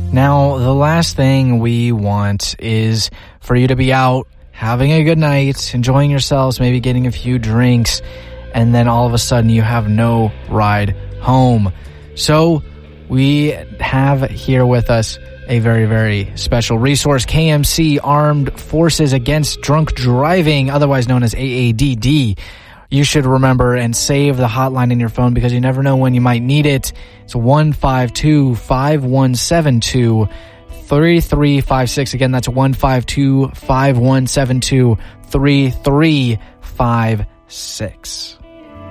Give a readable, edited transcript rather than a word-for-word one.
Now, the last thing we want is for you to be out having a good night, enjoying yourselves, maybe getting a few drinks, and then all of a sudden you have no ride home. So we have here with us a very, very special resource, KMC Armed Forces Against Drunk Driving, otherwise known as AADD. You should remember and save the hotline in your phone because you never know when you might need it. It's 152-5172-3356. Again, that's 152-5172-3356.